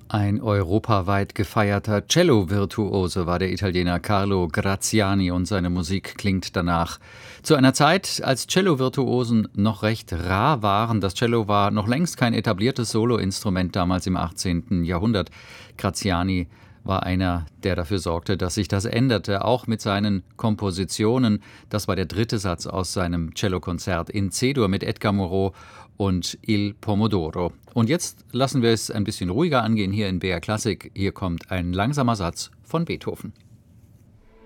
Ein europaweit gefeierter Cello-Virtuose war der Italiener Carlo Graziani und seine Musik klingt danach. Zu einer Zeit, als Cello-Virtuosen noch recht rar waren. Das Cello war noch längst kein etabliertes Soloinstrument damals im 18. Jahrhundert. Graziani war einer, der dafür sorgte, dass sich das änderte, auch mit seinen Kompositionen. Das war der dritte Satz aus seinem Cellokonzert in C-Dur mit Edgar Moreau und Il Pomodoro. Und jetzt lassen wir es ein bisschen ruhiger angehen hier in BR Klassik. Hier kommt ein langsamer Satz von Beethoven.